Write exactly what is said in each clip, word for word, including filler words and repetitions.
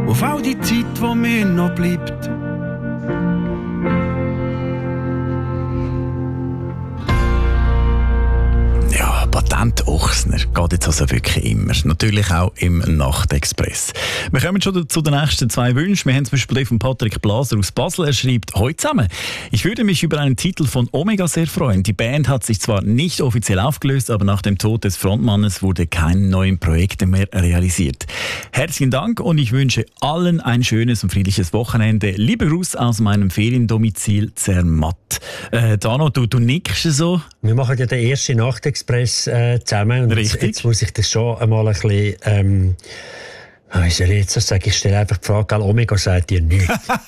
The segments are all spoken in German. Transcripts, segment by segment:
auf all die Zeit, die mir noch bleibt. Ja, Patent Ochsner geht jetzt also wirklich immer. Natürlich auch im Nachtexpress. Wir kommen schon zu den nächsten zwei Wünschen. Wir haben zum Beispiel den von Patrick Blaser aus Basel. Er schreibt: Heute zusammen. Ich würde mich über einen Titel von Omega sehr freuen. Die Band hat sich zwar nicht offiziell aufgelöst, aber nach dem Tod des Frontmannes wurde keine neuen Projekte mehr realisiert. Herzlichen Dank und ich wünsche allen ein schönes und friedliches Wochenende. Lieber Gruß aus meinem Feriendomizil Zermatt. Äh, Dano, du, du nickst so. Wir machen ja den ersten Nachtexpress äh, zusammen. Und Richtig. Jetzt, jetzt muss ich das schon einmal ein bisschen... Ähm, wie soll ich jetzt das sagen? Ich stelle einfach die Frage, Omega sagt dir nichts.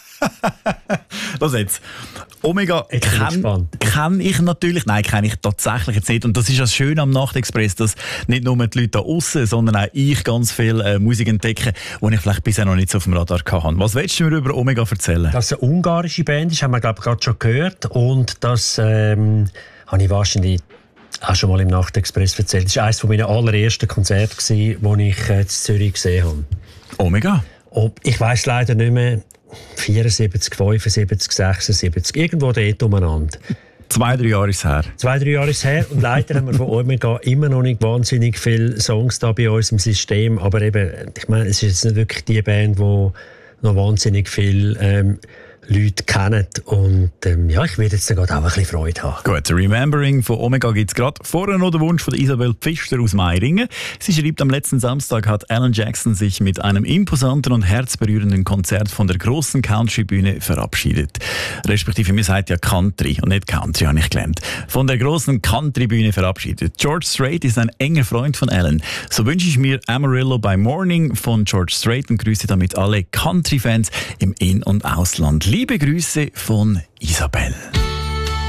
Was jetzt? Omega kenne kenn ich natürlich, nein, kenne ich tatsächlich jetzt nicht. Und das ist das Schöne am Nachtexpress, dass nicht nur die Leute da aussen, sondern auch ich ganz viel äh, Musik entdecke, die ich vielleicht bisher noch nicht so auf dem Radar hatte. Was willst du mir über Omega erzählen? Dass es eine ungarische Band ist, haben wir glaube ich gerade schon gehört. Und das ähm, habe ich wahrscheinlich auch schon mal im Nachtexpress erzählt. Das war eines meiner allerersten Konzerte, das ich äh, in Zürich gesehen habe. Omega? Ob, ich weiss leider nicht mehr. vierundsiebzig, fünfundsiebzig, sechsundsiebzig, irgendwo dort umeinander. Zwei, drei Jahre ist her. Zwei, drei Jahre ist her. Und leider haben wir von Omega immer noch nicht wahnsinnig viele Songs da bei uns im System. Aber eben, ich meine, es ist jetzt nicht wirklich die Band, die noch wahnsinnig viele ähm, Leute kennen. Und ähm, ja, ich werde jetzt gerade auch ein bisschen Freude haben. Gut, Remembering von Omega gibt es gerade. Vorher noch der Wunsch von Isabel Pfister aus Meiringen. Sie schreibt, am letzten Samstag hat Alan Jackson sich mit einem imposanten und herzberührenden Konzert von der grossen Country-Bühne verabschiedet. Respektive, mir sagt ja Country und nicht Country, habe ich gelernt. Von der grossen Country-Bühne verabschiedet. George Strait ist ein enger Freund von Alan. So wünsche ich mir Amarillo by Morning von George Strait und grüße damit alle Country-Fans im In- und Ausland. Liebe Grüße von Isabel.